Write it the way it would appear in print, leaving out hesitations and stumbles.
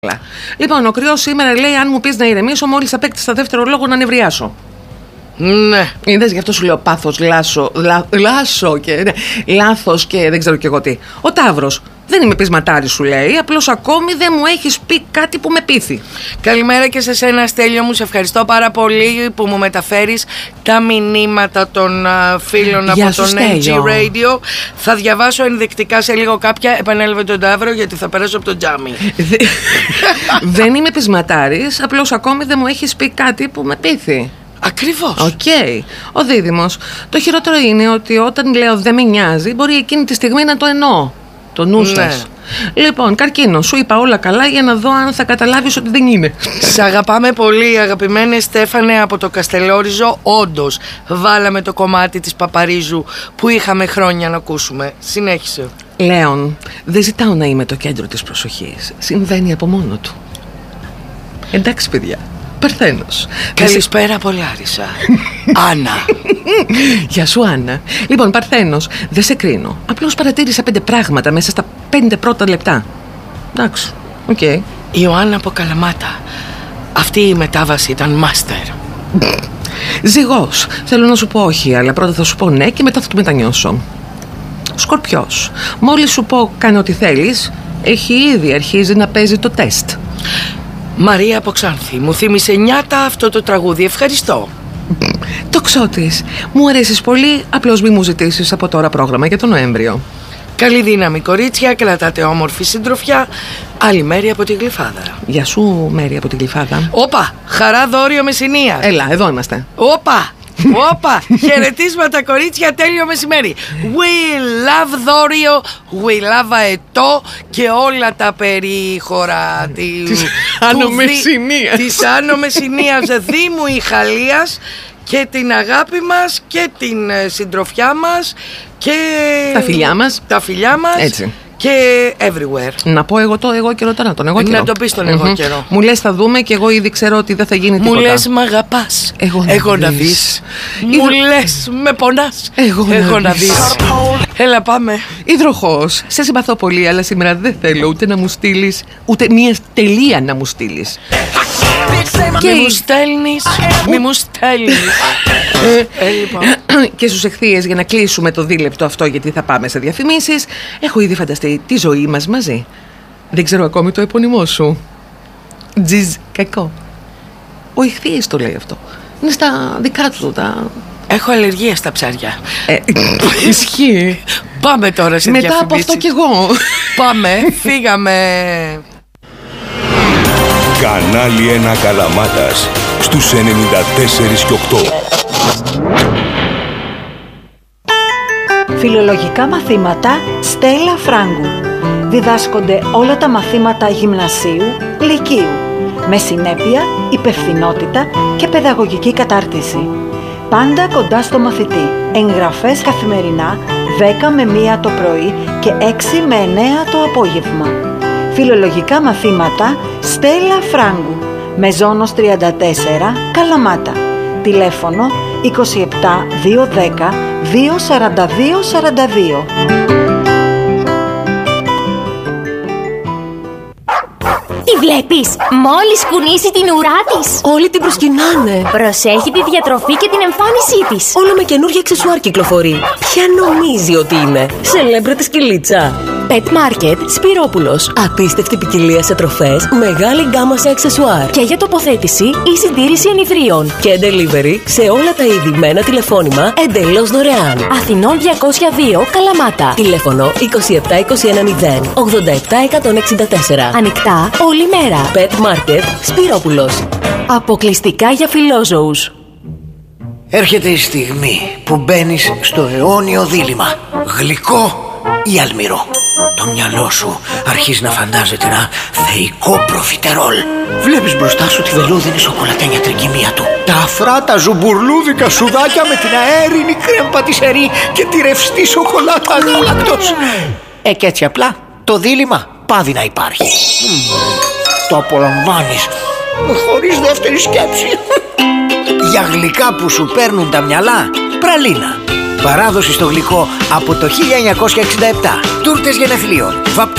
Λοιπόν, ο κρυός σήμερα λέει: αν μου πεις να ηρεμήσω, μόλις απέκτησα δεύτερο λόγο να νευριάσω. Ναι. Είδες, γι' αυτό σου λέω πάθος, λάσο και ναι, λάθος και δεν ξέρω κι εγώ τι. Ο Ταύρος: δεν είμαι πεισματάρης, σου λέει. Απλώς ακόμη δεν μου έχεις πει κάτι που με πείθει. Καλημέρα και σε σένα, Στέλιο μου. Σε ευχαριστώ πάρα πολύ που μου μεταφέρεις τα μηνύματα των φίλων από τον NG Radio. Θα διαβάσω ενδεικτικά σε λίγο κάποια. Επανέλαβε τον Ταύρο γιατί θα περάσω από τον τζάμι. Δεν είμαι πεισματάρης. Απλώς ακόμη δεν μου έχεις πει κάτι που με πείθει. Ακριβώς. Οκ. Ο Δίδυμος: το χειρότερο είναι ότι όταν λέω δεν με νοιάζει, μπορεί εκείνη τη στιγμή να το εννοώ. Το νου σας. Ναι. Λοιπόν, καρκίνο, σου είπα όλα καλά για να δω αν θα καταλάβεις ότι δεν είναι. Σ' αγαπάμε πολύ, αγαπημένε Στέφανε από το Καστελόριζο. Όντως, βάλαμε το κομμάτι της Παπαρίζου που είχαμε χρόνια να ακούσουμε. Συνέχισε. Λέων, δεν ζητάω να είμαι το κέντρο της προσοχής. Συμβαίνει από μόνο του. Εντάξει, παιδιά. Παρθένος. Καλησπέρα, Πολάρισα. Άννα. Γεια σου, Άννα. Λοιπόν, Παρθένος, δεν σε κρίνω. Απλώς παρατήρησα 5 πράγματα μέσα στα 5 πρώτα λεπτά. Εντάξει, οκ. Ιωάννα από Καλαμάτα. Αυτή η μετάβαση ήταν μάστερ. Ζυγός. Θέλω να σου πω όχι, αλλά πρώτα θα σου πω ναι και μετά θα το μετανιώσω. Σκορπιός. Μόλις σου πω κάνε ό,τι θέλεις, έχει ήδη αρχίζει να παίζει το τεστ. Μαρία από Ξάνθη. Μου θύμισε νιάτα αυτό το τραγούδι. Ευχαριστώ. Τοξότης. Μου αρέσεις πολύ. Απλώς μη μου ζητήσεις από τώρα πρόγραμμα για τον Νοέμβριο. Καλή δύναμη, κορίτσια. Κρατάτε όμορφη συντροφιά. Άλλη Μέρη από τη Γλυφάδα. Γεια σου, Μέρη από τη Γλυφάδα. Όπα. Χαρά Δώριο Μεσσηνίας. Έλα, εδώ είμαστε. Όπα. Όπα, χαιρετίσματα κορίτσια, τέλειο μεσημέρι. We love Δώριο, we love Αετό και όλα τα περίχωρα της Άνω Μεσσηνίας Δήμου Ιχαλίας και την αγάπη μας και την συντροφιά μας και τα φιλιά μας. Έτσι. Και everywhere. Να πω εγώ καιρό τώρα, τον εγώ καιρό. Να το πεις τον εγώ καιρό. Μου λες θα δούμε και εγώ ήδη ξέρω ότι δεν θα γίνει τίποτα. Μου λες μ' αγαπάς, εγώ να δεις. Μου λες με πονάς, εγώ να δεις. Έλα πάμε. Υδροχός, σε συμπαθώ πολύ, αλλά σήμερα δεν θέλω ούτε να μου στείλεις, ούτε μία τελεία να μου στείλεις. Μη μου στέλνεις. Λοιπόν. Και στους εχθείες, για να κλείσουμε το δίλεπτο αυτό, γιατί θα πάμε σε διαφημίσεις, έχω ήδη φανταστεί τη ζωή μας μαζί. Δεν ξέρω ακόμη το επώνυμό σου. Τζιζ κακό. Ο εχθείες το λέει αυτό. Είναι στα δικά του τα... Έχω αλλεργία στα ψάρια. Ισχύει. Πάμε τώρα σε μετά διαφημίσεις. Από αυτό κι εγώ. Πάμε, φύγαμε. Κανάλι 1 Καλαμάτας στους 94 και 8. Φιλολογικά μαθήματα Στέλλα Φράγκου. Διδάσκονται όλα τα μαθήματα γυμνασίου, λυκείου, με συνέπεια, υπευθυνότητα και παιδαγωγική κατάρτιση. Πάντα κοντά στο μαθητή. Εγγραφές καθημερινά 10 με 1 το πρωί και 6 με 9 το απόγευμα. Φιλολογικά μαθήματα Στέλλα Φράγκου, Μεζόνος 34, Καλαμάτα. Τηλέφωνο 27 210 242 42. Τη βλέπεις? Μόλις κουνήσει την ουρά της, όλοι την προσκυνάνε. Προσέχει τη διατροφή και την εμφάνισή της. Όλο με καινούργια αξεσουάρ κυκλοφορεί. Ποια νομίζει ότι είναι? Σελέμπρετη σκυλίτσα. Pet Market Σπυρόπουλος. Απίστευτη ποικιλία σε τροφές, μεγάλη γκάμα σε αξεσουάρ. Και για τοποθέτηση ή συντήρηση ενιδρίων. Και delivery σε όλα τα είδη με ένα τηλεφώνημα εντελώς δωρεάν. Αθηνών 202 Καλαμάτα. Τηλέφωνο 27210 87164. Ανοιχτά όλη μέρα. Pet Market Σπυρόπουλος. Αποκλειστικά για φιλόζωους. Έρχεται η στιγμή που μπαίνεις στο αιώνιο δίλημμα. Γλυκό ή αλμυρό. Το μυαλό σου αρχίζει να φαντάζεται ένα θεϊκό προφιτερόλ. Βλέπεις μπροστά σου τη βελούδινη σοκολατένια τρικυμία του, τα αφράτα ζουμπουρλούδικα σουδάκια με την αέρινη κρέμ πατισερή και τη ρευστή σοκολάτα γάλακτος. Και έτσι απλά το δίλημμα πάβει να υπάρχει. Το απολαμβάνεις χωρίς δεύτερη σκέψη. Για γλυκά που σου παίρνουν τα μυαλά, πραλίνα. Παράδοση στο γλυκό από το 1967. Τούρτες γενεθλίων, βαπτιστές.